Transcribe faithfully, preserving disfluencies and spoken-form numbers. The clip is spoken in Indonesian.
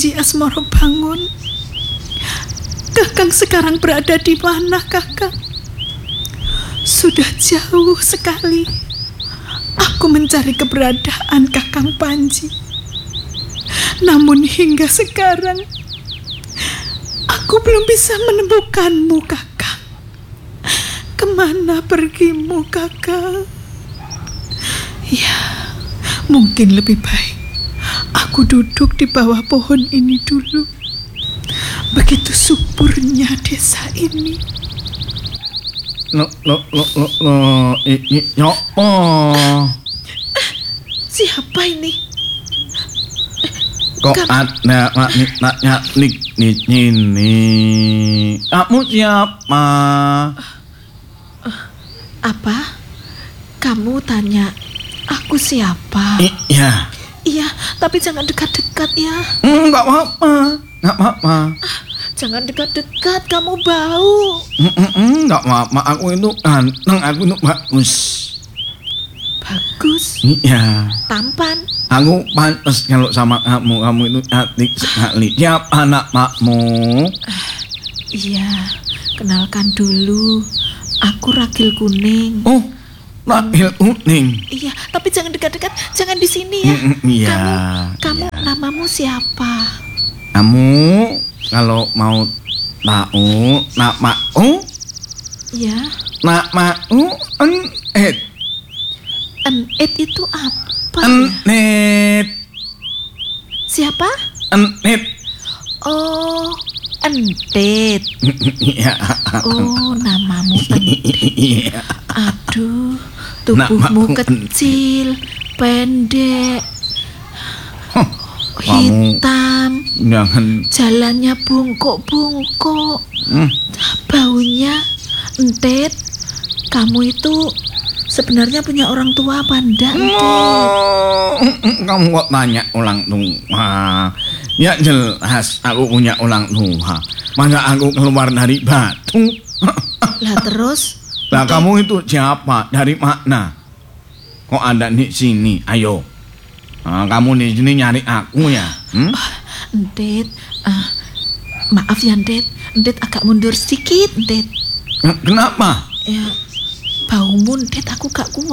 Panji Asmoro Bangun. Kakang sekarang berada di mana, Kakang? Sudah jauh sekali aku mencari keberadaan Kakang Panji. Namun hingga sekarang aku belum bisa menemukanmu, Kakang. Kemana pergimu, Kakang? Ya, mungkin lebih baik aku duduk di bawah pohon ini dulu. Begitu suburnya desa ini. Lo lo lo lo lo ini nyopo? Siapa ini? Kok ada mak nanya nik nik ini? Kamu siapa? Apa? Kamu tanya aku siapa? Iya. Iya, tapi jangan dekat-dekat ya. Enggak apa-apa. Enggak apa-apa. Ah, jangan dekat-dekat, kamu bau. Enggak apa-apa, aku itu ganteng, aku itu bagus. Bagus? Iya. Tampan? Aku pantas kalau sama kamu, kamu itu cantik sekali. Siapa nakmu? Ah, iya, kenalkan dulu. Aku Ragil Kuning. Oh, Ragil Kuning. Iya, tapi jangan dekat-dekat, jangan di sini ya. Iya. Kamu, kamu iya. namamu siapa? Kamu kalau mau tahu namaku? Iya. Namaku Enet. Enet itu apa? Enet. Siapa? Enet. Oh, Entit. Iya. Oh, namamu Entit. Iya. Aduh, tubuhmu Namaku kecil, pendek, Huh, kamu hitam, jangan. jalannya bungkuk-bungkuk, Hmm. baunya Entit. Kamu itu sebenarnya punya orang tua apa enggak, Entit? Oh, kamu kok tanya ulang tua? Ya jelas aku punya ulang tua. Masa aku keluar dari batu? Lah terus? Lah kamu itu siapa? Dari mana? Kok ada di sini? Ayo. Nah, kamu di sini nyari aku ya? Hmm? Oh, Entit, uh, maaf ya Entit, Entit agak mundur sedikit, Entit. Kenapa? Ya, baumu Entit aku gak kuat.